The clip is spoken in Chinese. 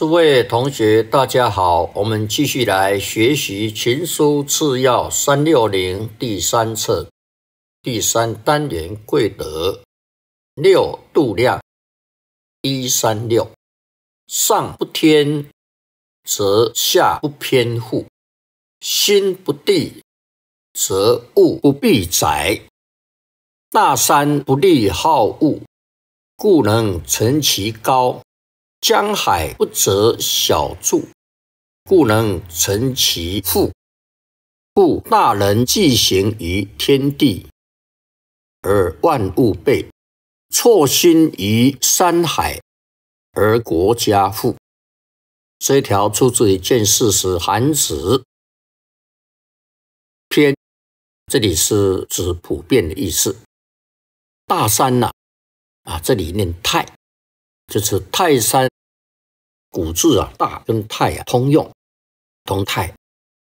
诸位同学，大家好，我们继续来学习《群书次要360》第3册第3单元贵德6度量136。上不天，则下不偏护；心不地，则物不必载。大山不立好物，故能成其高；江海不择小筑，故能成其富。故大人既行于天地，而万物备；错心于山海，而国家富。这一条出自于《见事实函子》篇，这里是指普遍的意思。大山这里念泰，就是泰山。古字大跟泰通用，同泰。